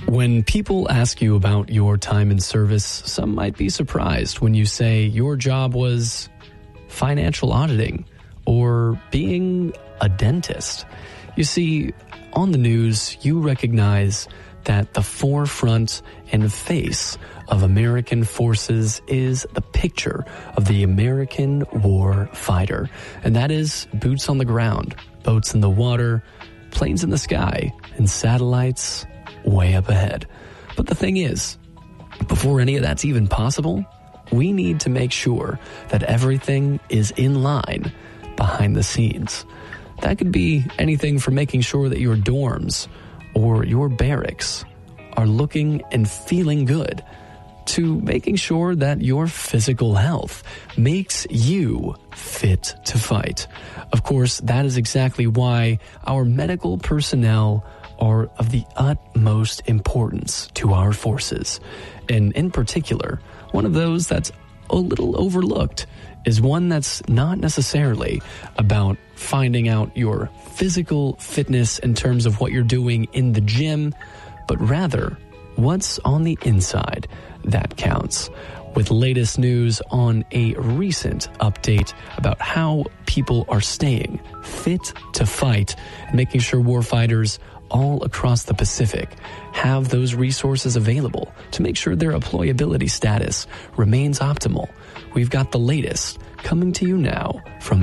When people ask you about your time in service, some might be surprised when you say your job was financial auditing or being a dentist. You see, on the news, you recognize that the forefront and face of American forces is the picture of the American war fighter. And that is boots on the ground, boats in the water, planes in the sky, and satellites way up ahead. But the thing is, before any of that's even possible, we need to make sure that everything is in line behind the scenes. That could be anything from making sure that your dorms or your barracks are looking and feeling good, to making sure that your physical health makes you fit to fight. Of course, that is exactly why our medical personnel are of the utmost importance to our forces. And in particular, one of those that's a little overlooked is one that's not necessarily about finding out your physical fitness in terms of what you're doing in the gym, but rather what's on the inside that counts. With latest news on a recent update about how people are staying fit to fight and making sure warfighters all across the Pacific have those resources available to make sure their employability status remains optimal. We've got the latest coming to you now from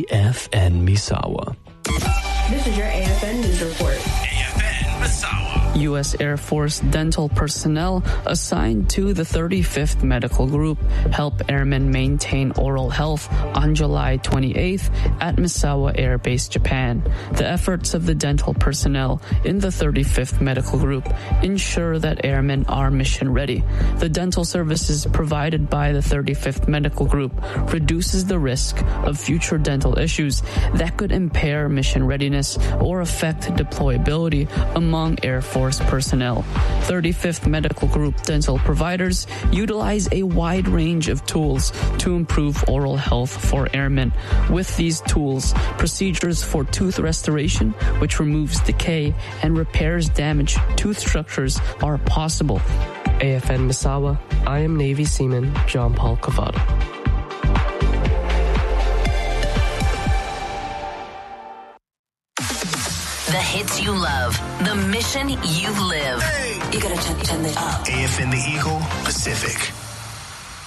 AFN Misawa. This is your AFN News Report. AFN Misawa. U.S. Air Force dental personnel assigned to the 35th Medical Group help airmen maintain oral health on July 28th at Misawa Air Base, Japan. The efforts of the dental personnel in the 35th Medical Group ensure that airmen are mission ready. The dental services provided by the 35th Medical Group reduces the risk of future dental issues that could impair mission readiness or affect deployability among Air Force personnel. 35th Medical Group dental providers utilize a wide range of tools to improve oral health for airmen. With these tools, procedures for tooth restoration, which removes decay and repairs damaged tooth structures, are possible. AFN Misawa, I am Navy Seaman John Paul Cavada. The hits you love, the mission you live. Hey. You gotta turn it up. AFN the Eagle, Pacific.